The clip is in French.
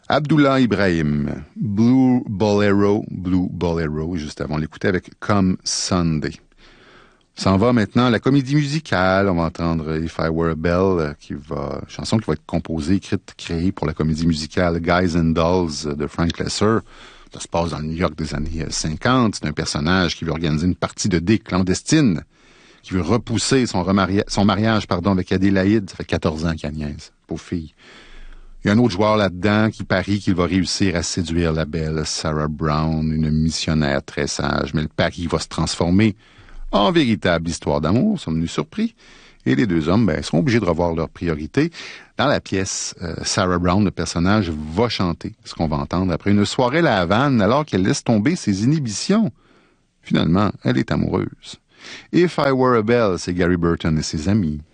Abdullah Ibrahim, Blue Bolero, juste avant, on l'écoutait avec Come Sunday. On s'en va maintenant à la comédie musicale. On va entendre If I Were a Bell, chanson qui va être composée, écrite, créée pour la comédie musicale Guys and Dolls de Frank Loesser. Ça se passe dans le New York des années 50. C'est un personnage qui veut organiser une partie de dés clandestine, qui veut repousser son mariage avec Adélaïde. Ça fait 14 ans qu'elle niaise, pauvre fille. Il y a un autre joueur là-dedans qui parie qu'il va réussir à séduire la belle Sarah Brown, une missionnaire très sage. Mais le pari va se transformer en véritable histoire d'amour, sommes-nous surpris? Et les deux hommes seront obligés de revoir leurs priorités. Dans la pièce, Sarah Brown, le personnage, va chanter ce qu'on va entendre après une soirée à la Havane alors qu'elle laisse tomber ses inhibitions. Finalement, elle est amoureuse. If I Were a Bell, c'est Gary Burton et ses amis.